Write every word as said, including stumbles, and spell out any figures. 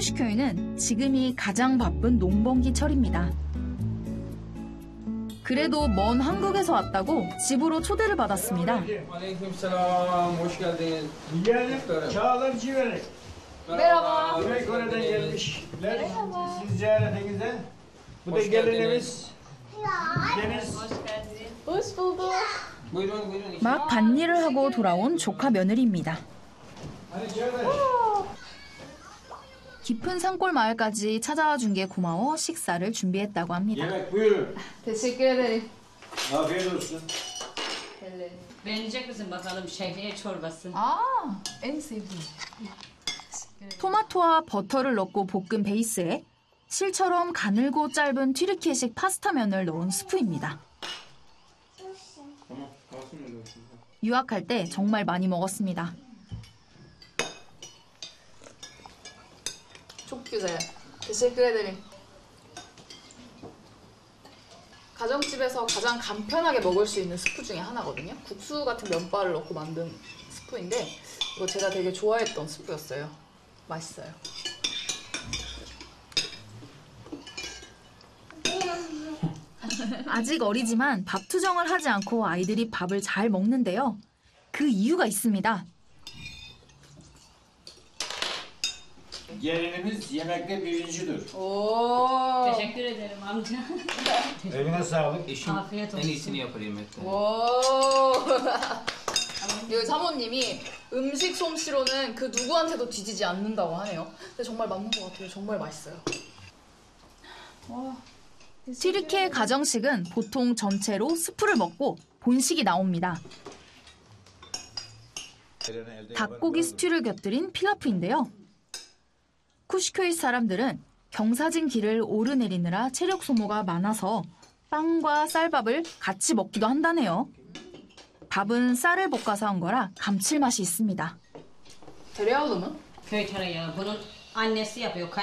쿠시크에는 지금이 가장 바쁜 농번기철입니다. 그래도 먼 한국에서 왔다고 집으로 초대를 받았습니다. Aleykümselam, hoş geldiniz. Yeğenim Çağlar Civerek. Merhaba. Güney Kore'den gelmişler. Siz ziyaretinize. Bu da gelinimiz Deniz. Hoş bulduk. Buyurun, buyurun. 막 밭일을 하고 돌아온 조카 며느리입니다. Hani Civerek. 깊은 산골 마을까지 찾아와 준 게 고마워 식사를 준비했다고 합니다. Yemek buyurun. Teşekkür ederim. Afiyet olsun. Beğenecek misin bakalım şehriye çorbası? 아, en sevdiğim. 토마토와 버터를 넣고 볶은 베이스에 실처럼 가늘고 짧은 튀르키예식 파스타면을 넣은 스프입니다. 유학할 때 정말 많이 먹었습니다. Çok güzel. Teşekkür ederim. 가정집에서 가장 간편하게 먹을 수 있는 스프 중에 하나거든요. 국수 같은 면발을 넣고 만든 스프인데 이거 제가 되게 좋아했던 스프였어요. 맛있어요. 아직 어리지만 밥 투정을 하지 않고 아이들이 밥을 잘 먹는데요. 그 이유가 있습니다. Gelinimiz yemekte birincidir. 오. Teşekkür ederim amca. Eline sağlık. Eşim Afiyet en olsun. iyisini yapar yemekte. 오. 이 사모님이 음식 솜씨로는 그 누구한테도 뒤지지 않는다고 하네요. 근데 정말 맞는 것 같아요. 정말 맛있어요. 튀르키예 가정식은 보통 전체로 스프를 먹고 본식이 나옵니다. 닭고기 스튜를 곁들인 필라프인데요. 쿠시크의 사람들은 경사진 길을 오르내리느라 체력 소모가 많아서 빵과 쌀밥을 같이 먹기도 한다네요. 밥은 쌀을 볶아서 한 거라 감칠맛이 있습니다. Tereyağlı mı? Köy tereyağı. Bunun annesi yapıyor.